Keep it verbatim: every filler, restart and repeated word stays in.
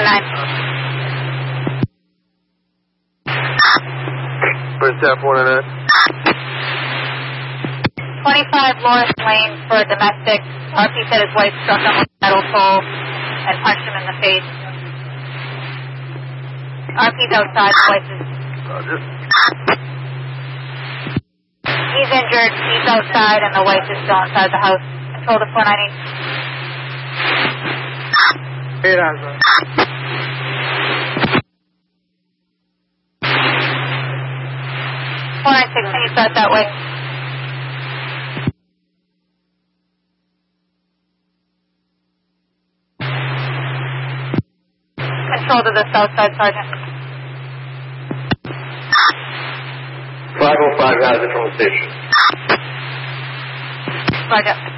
nine. Where's that four nine nine? twenty-five Lawrence Lane for a domestic. R P said his wife struck him with a metal pole and punched him in the face. R P's outside, the wife is... Roger. He's injured, he's outside, and the wife is still inside the house. Control to four ninety. eight Alpha. four nine six, can you start that way? Control to the south side, Sergeant. five oh five has it from the station. Roger.